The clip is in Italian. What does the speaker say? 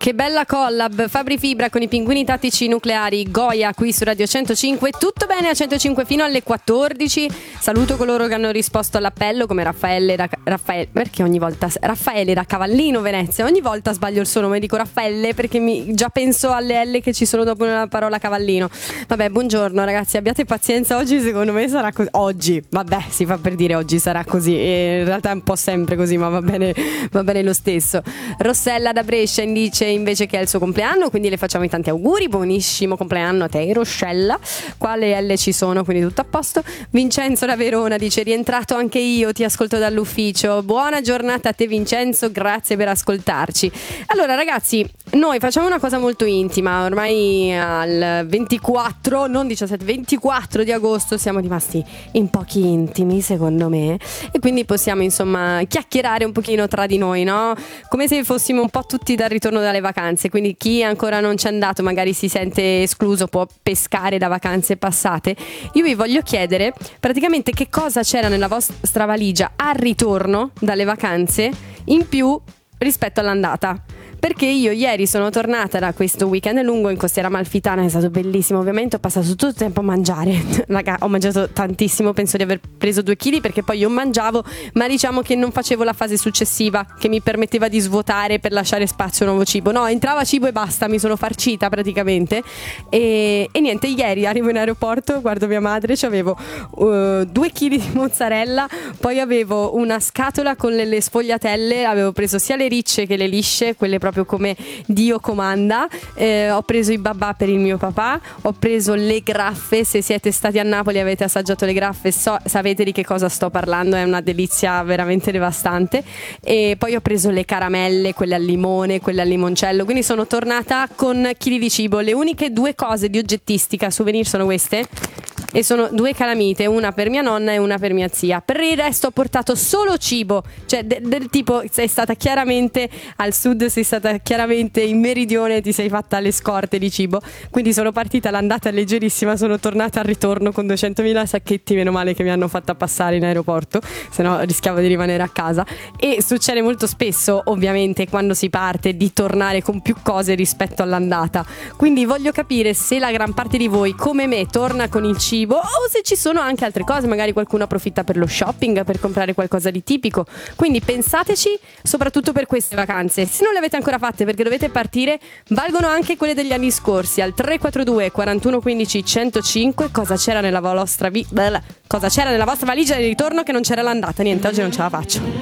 Che bella collab, Fabri Fibra con i pinguini tattici nucleari, Goya qui su Radio 105. Tutto bene a 105 fino alle 14. Saluto coloro che hanno risposto all'appello, come Raffaele perché ogni volta Raffaele da Cavallino, Venezia. Ogni volta sbaglio il suo nome, dico Raffaele perché già penso alle L che ci sono dopo la parola Cavallino. Vabbè, buongiorno ragazzi, abbiate pazienza, oggi secondo me sarà così. Oggi, vabbè, si fa per dire oggi sarà così, e in realtà è un po' sempre così, ma va bene lo stesso. Rossella da Brescia dice invece che è il suo compleanno, quindi le facciamo i tanti auguri, buonissimo compleanno a te Rossella. Qua le L ci sono, quindi tutto a posto. Vincenzo da Verona dice: rientrato anche io, ti ascolto dall'ufficio. Buona giornata a te Vincenzo, grazie per ascoltarci. Allora ragazzi, noi facciamo una cosa molto intima, ormai al 24, non 17, 24 di agosto siamo rimasti in pochi intimi secondo me, e quindi possiamo insomma chiacchierare un pochino tra di noi, no? Come se fossimo un po' tutti dal ritorno dalle vacanze, quindi chi ancora non c'è andato magari si sente escluso, può pescare da vacanze passate. Io vi voglio chiedere praticamente che cosa c'era nella vostra valigia al ritorno dalle vacanze in più rispetto all'andata. Perché io ieri sono tornata da questo weekend lungo in Costiera Amalfitana, è stato bellissimo, ovviamente ho passato tutto il tempo a mangiare. Raga, ho mangiato tantissimo, penso di aver preso 2 kg perché poi io mangiavo, ma diciamo che non facevo la fase successiva che mi permetteva di svuotare per lasciare spazio a nuovo cibo. No, entrava cibo e basta, mi sono farcita praticamente. E niente, ieri arrivo in aeroporto, guardo mia madre, avevo 2 kg di mozzarella, poi avevo una scatola con le sfogliatelle, avevo preso sia le ricce che le lisce, quelle proprio come Dio comanda. Ho preso i babà per il mio papà, ho preso le graffe, se siete stati a Napoli e avete assaggiato le graffe sapete di che cosa sto parlando, è una delizia veramente devastante. E poi ho preso le caramelle, quelle al limone, quelle al limoncello, quindi sono tornata con chili di cibo. Le uniche 2 cose di oggettistica souvenir sono queste, e sono 2 calamite, una per mia nonna e una per mia zia. Per il resto ho portato solo cibo, cioè del tipo sei stata chiaramente al sud, sei stata chiaramente in meridione, ti sei fatta le scorte di cibo. Quindi sono partita l'andata leggerissima, sono tornata al ritorno con 200.000 sacchetti, meno male che mi hanno fatta passare in aeroporto, se no rischiavo di rimanere a casa. E succede molto spesso ovviamente quando si parte di tornare con più cose rispetto all'andata, quindi voglio capire se la gran parte di voi come me torna con il cibo o se ci sono anche altre cose, magari qualcuno approfitta per lo shopping, per comprare qualcosa di tipico. Quindi pensateci soprattutto per queste vacanze, se non le avete ancora fatte perché dovete partire, valgono anche quelle degli anni scorsi. Al 342 41 15 105 cosa c'era nella vostra valigia di ritorno che non c'era l'andata. Niente, oggi non ce la faccio.